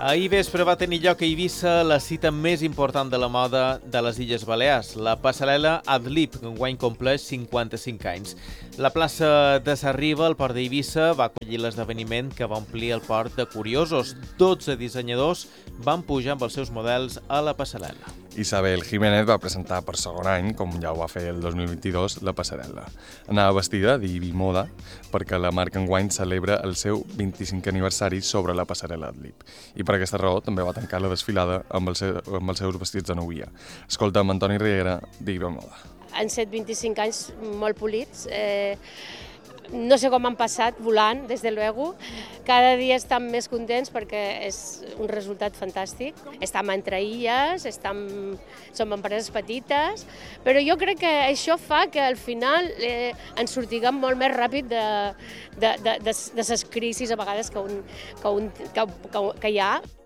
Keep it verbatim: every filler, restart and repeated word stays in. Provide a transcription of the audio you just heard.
Ahir vespre va tenir lloc a Eivissa la cita més important de la moda de les Illes Balears, la passarel·la Adlib, que enguany compleix cinquanta-cinc anys. La plaça de Sarriba, al port d'Eivissa, va acollir l'esdeveniment que va omplir el port de curiosos. dotze dissenyadors van pujar amb els seus models a la passarel·la. Isabel Jiménez va presentar per segon any, com ja ho va fer el dos mil vint-i-dos, la passarel·la. Anava vestida d'Ibi Moda perquè la marca enguany celebra el seu vint-i-cinquè aniversari sobre la passarel·la Adlib. I per aquesta raó també va tancar la desfilada amb, el seu, amb els seus vestits de novia. Escolta amb Antoni Riera d'Ibi Moda. Han set vint-i-cinc anys molt polits. Eh, no sé com han passat, volant, des de luego. Cada dia estem més contents perquè és un resultat fantàstic. Estem entre illes, estem, som empreses petites, però jo crec que això fa que al final eh, ens sortiguem molt més ràpid de, de, de, de, de les crisis a vegades que, un, que, un, que, que, que hi ha.